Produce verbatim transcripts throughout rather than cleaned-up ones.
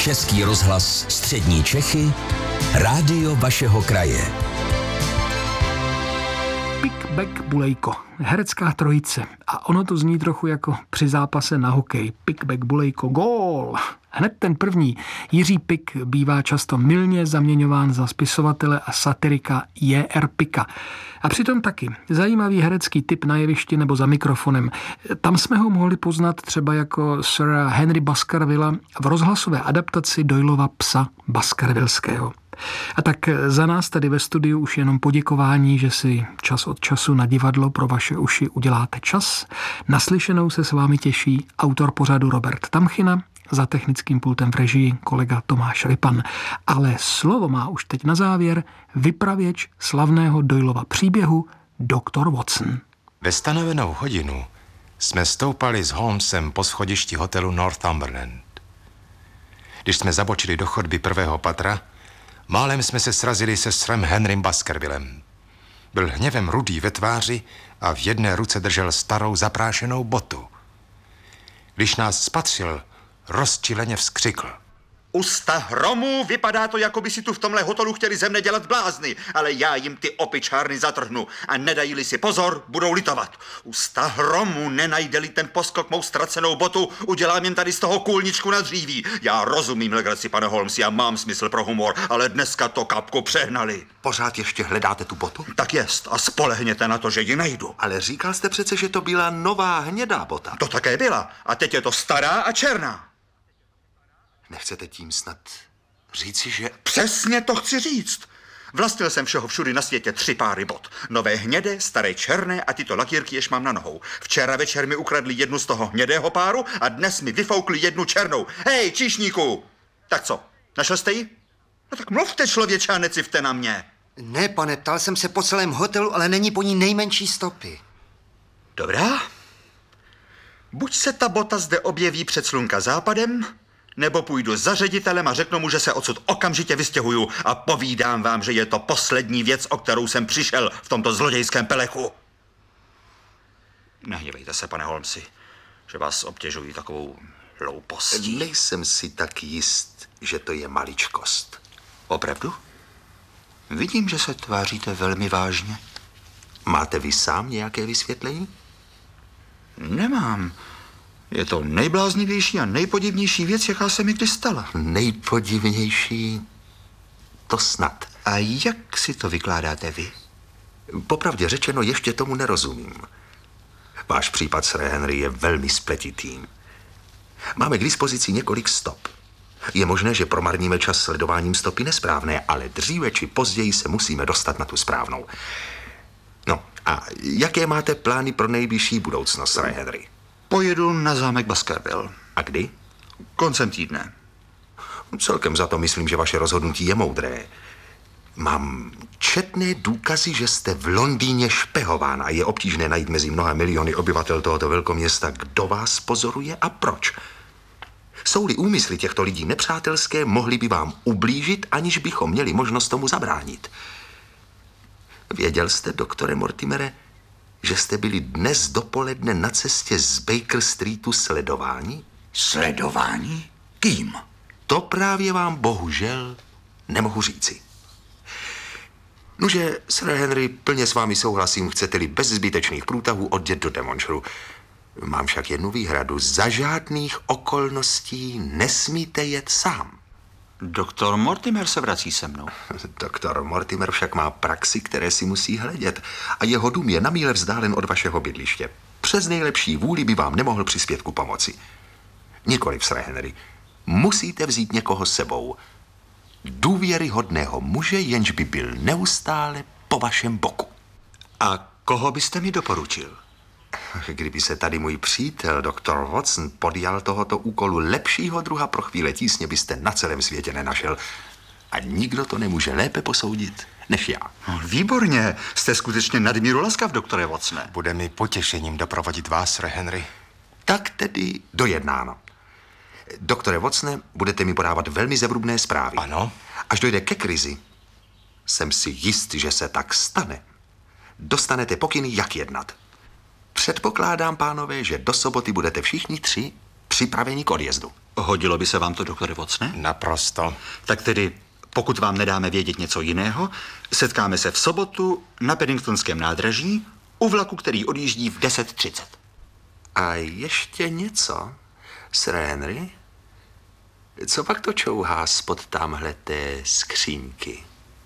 Český rozhlas Střední Čechy, rádio vašeho kraje. Pick-back Bulejko, herecká trojice. A ono to zní trochu jako při zápase na hokej. Pick-back Bulejko, gól! Hned ten první, Jiří Pik, bývá často mylně zaměňován za spisovatele a satirika J R Pika. A přitom taky zajímavý herecký typ na jevišti nebo za mikrofonem. Tam jsme ho mohli poznat třeba jako Sir Henry Baskervilla v rozhlasové adaptaci Doylova Psa Baskervillského. A tak za nás tady ve studiu už jenom poděkování, že si čas od času na divadlo pro vaše uši uděláte čas. Naslyšenou se s vámi těší autor pořadu Robert Tamchina, za technickým pultem v režii kolega Tomáš Ripan. Ale slovo má už teď na závěr vypravěč slavného Doylova příběhu doktor Watson. Ve stanovenou hodinu jsme stoupali s Holmesem po schodišti hotelu Northumberland. Když jsme zabočili do chodby prvého patra, málem jsme se srazili se srem Henrym Baskervillem. Byl hněvem rudý ve tváři a v jedné ruce držel starou zaprášenou botu. Když nás spatřil, rozčileně vzkřikl. Usta hromu, vypadá to, jako by si tu v tomhle hotelu chtěli ze mne dělat blázny, ale já jim ty opičárny zatrhnu a nedají-li si pozor, budou litovat. Usta hromu, nenajde-li ten poskok mou ztracenou botu, udělám jen tady z toho kůlničku na dříví. Já rozumím legraci, pane Holmes, já mám smysl pro humor, ale dneska to kapku přehnali. Pořád ještě hledáte tu botu? Tak jest a spolehněte na to, že ji najdu. Ale říkal jste přece, že to byla nová hnědá bota. To také byla a teď je to stará a černá. Nechcete tím snad říci, že... Přesně to chci říct. Vlastnil jsem všeho všudy na světě tři páry bot. Nové hnědé, staré černé a tyto lakírky jež mám na nohou. Včera večer mi ukradli jednu z toho hnědého páru a dnes mi vyfoukli jednu černou. Hej, číšníku! Tak co, našel jste ji? No tak mluvte, člověče, a necivte na mě. Ne, pane, ptal jsem se po celém hotelu, ale není po ní nejmenší stopy. Dobrá. Buď se ta bota zde objeví před slunka západem, nebo půjdu za ředitelem a řeknu mu, že se odsud okamžitě vystěhuju a povídám vám, že je to poslední věc, o kterou jsem přišel v tomto zlodějském pelechu. Nehněvejte se, pane Holmesi, že vás obtěžují takovou hloupostí. Nejsem si tak jist, že to je maličkost. Opravdu? Vidím, že se tváříte velmi vážně. Máte vy sám nějaké vysvětlení? Nemám. Je to nejbláznivější a nejpodivnější věc, jaká se mi kdy stala. Nejpodivnější? To snad. A jak si to vykládáte vy? Popravdě řečeno, ještě tomu nerozumím. Váš případ, Sir Henry, je velmi spletitý. Máme k dispozici několik stop. Je možné, že promarníme čas sledováním stopy nesprávné, ale dříve či později se musíme dostat na tu správnou. No, a jaké máte plány pro nejbližší budoucnost, Sir Henry? Pojedu na zámek Baskerville. A kdy? Koncem týdne. Celkem za to myslím, že vaše rozhodnutí je moudré. Mám četné důkazy, že jste v Londýně špehován a je obtížné najít mezi mnoha miliony obyvatel tohoto velkoměsta, kdo vás pozoruje a proč. Jsou-li úmysly těchto lidí nepřátelské, mohli by vám ublížit, aniž bychom měli možnost tomu zabránit. Věděl jste, doktore Mortimere, že jste byli dnes dopoledne na cestě z Baker Streetu sledováni? Sledování? Kým? To právě vám bohužel nemohu říci. Nože, Sir Henry, plně s vámi souhlasím, chcete-li bez zbytečných průtahů odjet do Devonshireu. Mám však jednu výhradu. Za žádných okolností nesmíte jet sám. Doktor Mortimer se vrací se mnou. Doktor Mortimer však má praxi, které si musí hledět a jeho dům je na míle vzdálen od vašeho bydliště. Přes nejlepší vůli by vám nemohl přispět ku pomoci. Nikoliv, Sir Henry. Musíte vzít někoho s sebou. Důvěryhodného muže, jenž by byl neustále po vašem boku. A koho byste mi doporučil? Kdyby se tady můj přítel, doktor Watson, podjal tohoto úkolu, lepšího druha pro chvíle tísně byste na celém světě nenašel. A nikdo to nemůže lépe posoudit než já. No, výborně, jste skutečně nadmíru laskav, doktore Watsone. Bude mi potěšením doprovodit vás, Sir Henry. Tak tedy dojednáno. Doktore Watsone, budete mi podávat velmi zevrubné zprávy. Ano. Až dojde ke krizi, jsem si jist, že se tak stane. Dostanete pokyny, jak jednat. Předpokládám, pánové, že do soboty budete všichni tři připraveni k odjezdu. Hodilo by se vám to, doktore Watson? Naprosto. Tak tedy, pokud vám nedáme vědět něco jiného, setkáme se v sobotu na Paddingtonském nádraží u vlaku, který odjíždí v deset třicet. A ještě něco, Sir Henry? Co pak to čouhá spod tamhleté skřínky?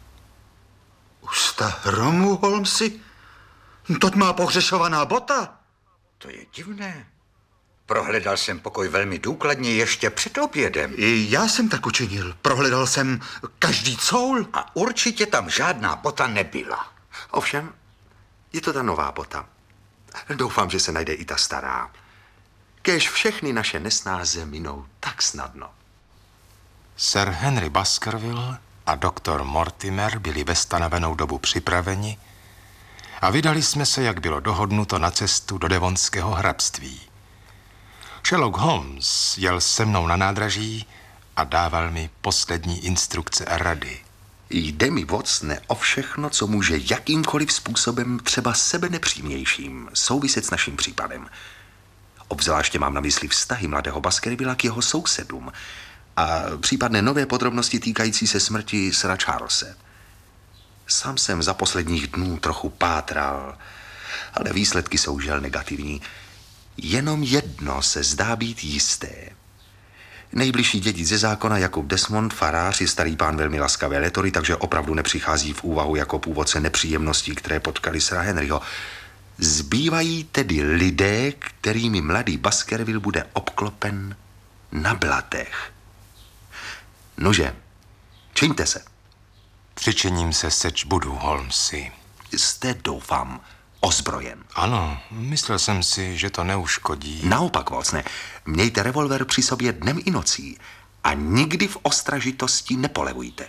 Usta hromu, Holmesi? Toť má pohřešovaná bota. To je divné. Prohledal jsem pokoj velmi důkladně ještě před obědem. I já jsem tak učinil. Prohledal jsem každý coul. A určitě tam žádná bota nebyla. Ovšem, je to ta nová bota. Doufám, že se najde i ta stará. Kéž všechny naše nesnáze minou tak snadno. Sir Henry Baskerville a doktor Mortimer byli ve stanovenou dobu připraveni a vydali jsme se, jak bylo dohodnuto, na cestu do Devonského hrabství. Sherlock Holmes jel se mnou na nádraží a dával mi poslední instrukce a rady. Jde mi, Watsone, o všechno, co může jakýmkoliv způsobem, třeba sebe nepřímějším, souviset s naším případem. Obzvláště mám na mysli vztahy mladého Baskervilla k jeho sousedům a případné nové podrobnosti týkající se smrti Sira Charlese. Sám jsem za posledních dnů trochu pátral, ale výsledky jsou žel negativní. Jenom jedno se zdá být jisté. Nejbližší dědic ze zákona Jakub Desmond, farář, je starý pán velmi laskavé letory, takže opravdu nepřichází v úvahu jako původce nepříjemností, které potkali Sira Henryho. Zbývají tedy lidé, kterými mladý Baskerville bude obklopen na blatech. Nože, čiňte se. Přičiním se, seč budu, Holmesi. Jste, doufám, ozbrojen. Ano, myslel jsem si, že to neuškodí. Naopak, Watsone, mějte revolver při sobě dnem i nocí a nikdy v ostražitosti nepolevujte.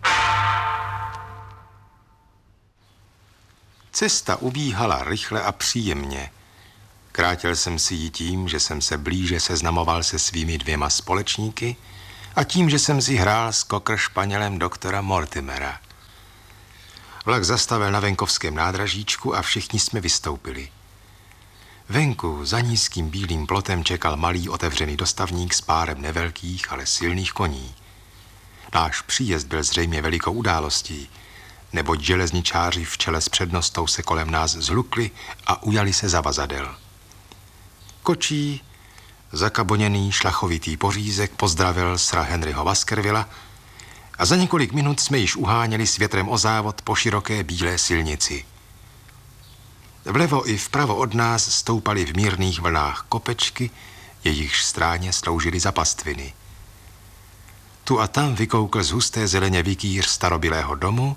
Cesta ubíhala rychle a příjemně. Krátil jsem si ji tím, že jsem se blíže seznamoval se svými dvěma společníky a tím, že jsem si hrál s kokr španělem doktora Mortimera. Vlak zastavil na venkovském nádražíčku a všichni jsme vystoupili. Venku za nízkým bílým plotem čekal malý otevřený dostavník s párem nevelkých, ale silných koní. Náš příjezd byl zřejmě velikou událostí, neboť železničáři v čele s přednostou se kolem nás zhlukli a ujali se zavazadel. Kočí, zakaboněný šlachovitý pořízek pozdravil Sira Henryho Baskervilla a za několik minut jsme již uháněli s větrem o závod po široké bílé silnici. Vlevo i vpravo od nás stoupaly v mírných vlnách kopečky, jejichž stráně sloužily za pastviny. Tu a tam vykoukl z husté zeleně vikýř starobylého domu,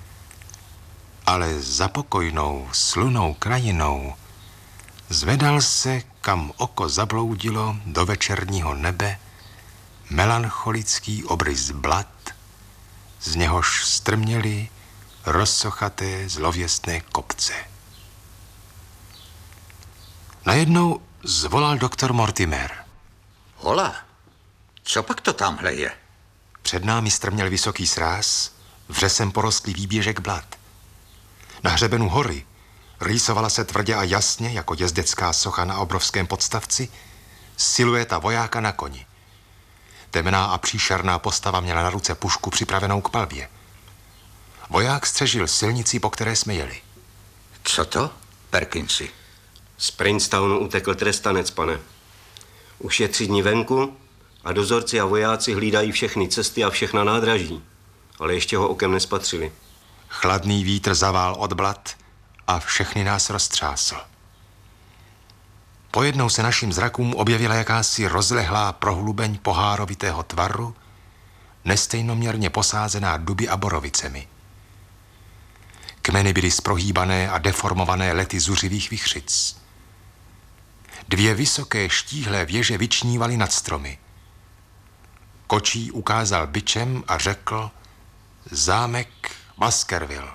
ale za pokojnou, slunou krajinou zvedal se, kam oko zabloudilo, do večerního nebe melancholický obrys blat, z něhož strměly rozsochaté zlověstné kopce. Najednou zvolal doktor Mortimer. Hola, co pak to tamhle je? Před námi strměl vysoký sráz, vřesem porostlý výběžek blat. Na hřebenu hory rýsovala se tvrdě a jasně, jako jezdecká socha na obrovském podstavci, silueta vojáka na koni. Temná a příšerná postava měla na ruce pušku připravenou k palbě. Voják střežil silnici, po které jsme jeli. Co to, Perkinsi? Z Princetownu utekl trestanec, pane. Už je tři dní venku a dozorci a vojáci hlídají všechny cesty a všechna nádraží, ale ještě ho okem nespatřili. Chladný vítr zavál od blat a všechny nás roztřásl. Pojednou se našim zrakům objevila jakási rozlehlá prohlubeň pohárovitého tvaru, nestejnoměrně posázená duby a borovicemi. Kmeny byly sprohýbané a deformované lety zuřivých vichřic. Dvě vysoké štíhlé věže vyčnívaly nad stromy. Kočí ukázal bičem a řekl: zámek Baskerville.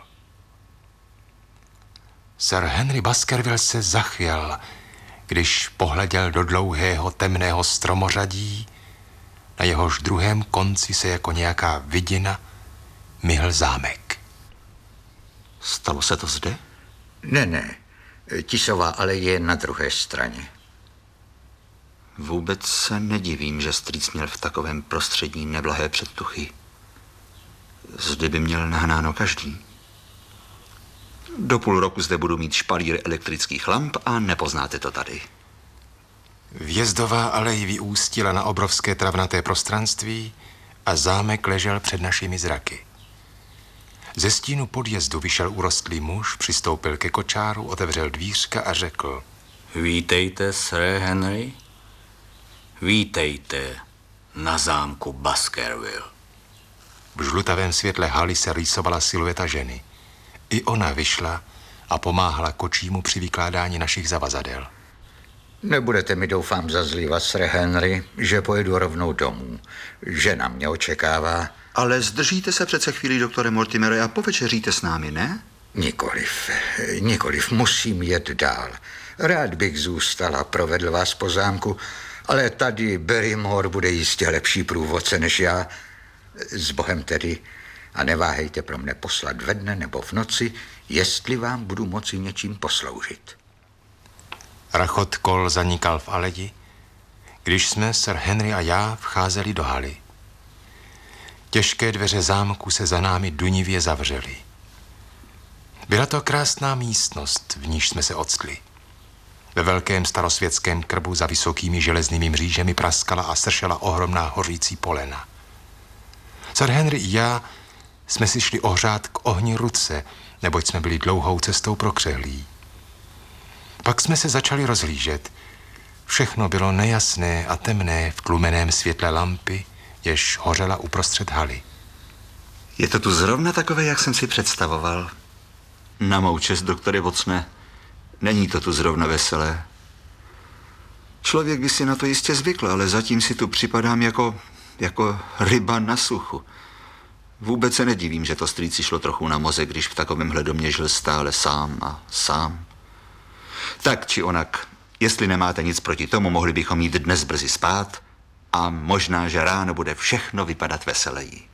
Sir Henry Baskerville se zachvěl, když pohleděl do dlouhého temného stromořadí, na jehož druhém konci se jako nějaká vidina myhl zámek. Stalo se to zde? Ne, ne. Tisová aleje je na druhé straně. Vůbec se nedivím, že strýc měl v takovém prostředí neblahé předtuchy. Zde by měl nahnáno každý. Do půl roku zde budu mít špalír elektrických lamp a nepoznáte to tady. Vjezdová alej vyústila na obrovské travnaté prostranství a zámek ležel před našimi zraky. Ze stínu podjezdu vyšel urostlý muž, přistoupil ke kočáru, otevřel dvířka a řekl: Vítejte, Sir Henry. Vítejte na zámku Baskerville. V žlutavém světle haly se rýsovala silueta ženy. I ona vyšla a pomáhala kočímu při vykládání našich zavazadel. Nebudete mi, doufám, zazlívat, Sir Henry, že pojedu rovnou domů. Žena mě očekává. Ale zdržíte se přece chvíli, doktore Mortimere, a povečeříte s námi, ne? Nikoliv, nikoliv, musím jet dál. Rád bych zůstal a provedl vás po zámku, ale tady Barrymore bude jistě lepší průvodce než já. S Bohem tedy. A neváhejte pro mne poslat ve dne nebo v noci, jestli vám budu moci něčím posloužit. Rachot kol zanikal v aleji, když jsme, Sir Henry a já, vcházeli do haly. Těžké dveře zámku se za námi dunivě zavřely. Byla to krásná místnost, v níž jsme se octli. Ve velkém starosvětském krbu za vysokými železnými mřížemi praskala a sršela ohromná hořící polena. Sir Henry i já jsme si šli ohřát k ohni ruce, neboť jsme byli dlouhou cestou prokřehlí. Pak jsme se začali rozhlížet. Všechno bylo nejasné a temné v tlumeném světle lampy, jež hořela uprostřed haly. Je to tu zrovna takové, jak jsem si představoval. Na mou čest, doktore Wattsone, není to tu zrovna veselé. Člověk by si na to jistě zvykl, ale zatím si tu připadám jako, jako ryba na suchu. Vůbec se nedivím, že to strýci šlo trochu na mozek, když v takovémhle domě žil stále sám a sám. Tak či onak, jestli nemáte nic proti tomu, mohli bychom jít dnes brzy spát a možná, že ráno bude všechno vypadat veseleji.